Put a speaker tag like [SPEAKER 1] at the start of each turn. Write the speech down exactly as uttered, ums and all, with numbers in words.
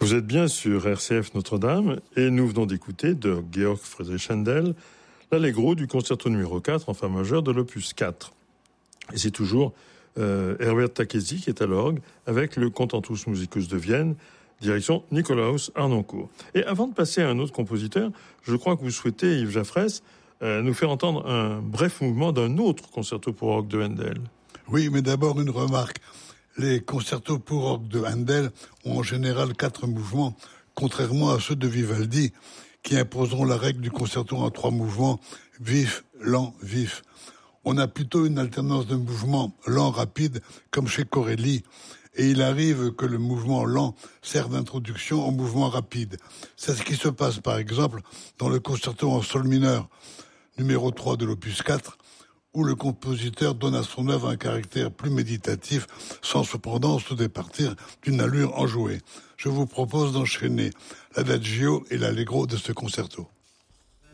[SPEAKER 1] Vous êtes bien sur R C F Notre-Dame et nous venons d'écouter de Georg Friedrich Händel l'Allegro du concerto numéro quatre en fa majeur de l'opus quatre. Et c'est toujours euh, Herbert Takesi qui est à l'orgue avec le Contentus Musicus de Vienne, direction Nikolaus Harnoncourt. Et avant de passer à un autre compositeur, je crois que vous souhaitez, Yves Jaffrès, euh, nous faire entendre un bref mouvement d'un autre concerto pour orgue de Händel.
[SPEAKER 2] Oui, mais d'abord une remarque. Les concertos pour orgue de Händel ont en général quatre mouvements, contrairement à ceux de Vivaldi, qui imposeront la règle du concerto en trois mouvements, vif, lent, vif. On a plutôt une alternance de mouvements lent, rapide, comme chez Corelli, et il arrive que le mouvement lent serve d'introduction au mouvement rapide. C'est ce qui se passe, par exemple, dans le concerto en sol mineur, numéro trois de l'opus quatre, où le compositeur donne à son œuvre un caractère plus méditatif, sans cependant se départir d'une allure enjouée. Je vous propose d'enchaîner l'adagio et l'allegro de ce concerto.